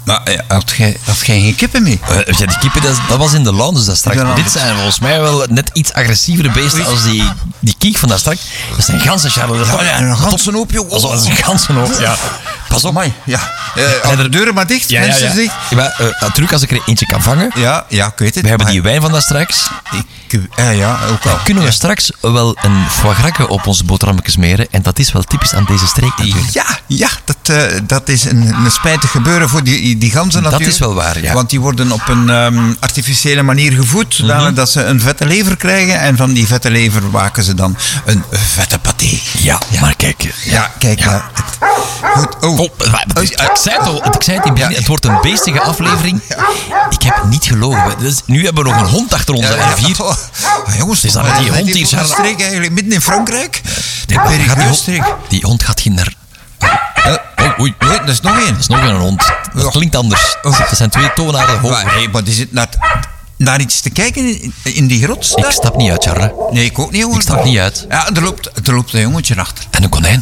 Maar had jij geen kippen mee? Ja, die kippen, dat was in de lounge dus dat straks. De lounge. Dit zijn volgens mij wel net iets agressievere beesten als die kiek van daar straks. Dat zijn ganzen, Charles. Een ganzenhoop, joh. Dat is een ganzenhoop, ja. Pas op. Amai, ja. De deuren maar dicht, mensen dicht. Ja, natuurlijk, als ik er eentje kan vangen. Ja, ik weet het. We hebben die wijn van daar straks. Ja, ook al. Dan kunnen we straks wel een foie gras op onze boterhammetjes smeren. En dat is wel typisch aan deze streek natuurlijk. Ja, dat is een spijtig gebeuren voor die ganzen natuurlijk. Dat is wel waar, ja. Want die worden op een artificiële manier gevoed, zodanig dat ze een vette lever krijgen. En van die vette lever maken ze dan een vette paté. Ja, maar kijk. Ja, kijk. Ja. Goed. Ik zei het in het begin, het wordt een beestige aflevering. Ik heb niet gelogen. Dus nu hebben we nog een hond achter onze R4. Jongens, is dat met die hond hier, Charles? streek eigenlijk midden in Frankrijk. Die hond gaat geen naar... Oei, Nee, dat is nog één. dat is nog een hond. Dat klinkt anders. Dat zijn twee toonaarden hoog. Maar die zit naar iets te kijken in die grot? Ik stap niet uit, Charles. Nee, ik ook niet, jongen. Ik stap niet uit. Ja, er loopt een jongetje achter. En een konijn.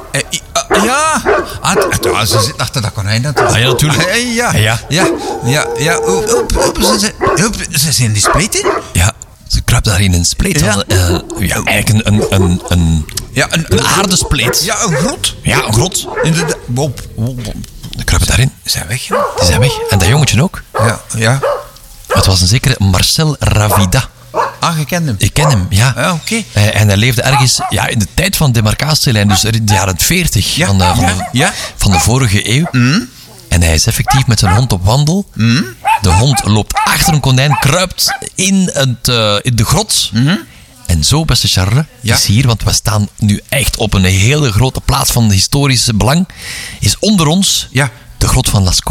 Ze zit achter dat konijn natuurlijk. Ah ja, natuurlijk. Ze zijn die spleet in? Ja, ze kruipt daar in een spleet. Ja. Eigenlijk een aardespleet. Ja, een grot. Ja, een grot. Inderdaad. Dan kruipen daarin. Ze zijn weg, joh. Die zijn weg. En dat jongetje ook. Ja. Het was een zekere Marcel Ravida. Ah, je kent hem. Ik ken hem, ja. Ja, oké. En hij leefde ergens in de tijd van de demarcatielijn, dus in de jaren 40 van de vorige eeuw. En hij is effectief met zijn hond op wandel. De hond loopt achter een konijn, kruipt in de grot. En zo, beste Charles, is hier, want we staan nu echt op een hele grote plaats van historisch belang, is onder ons de grot van Lascaux.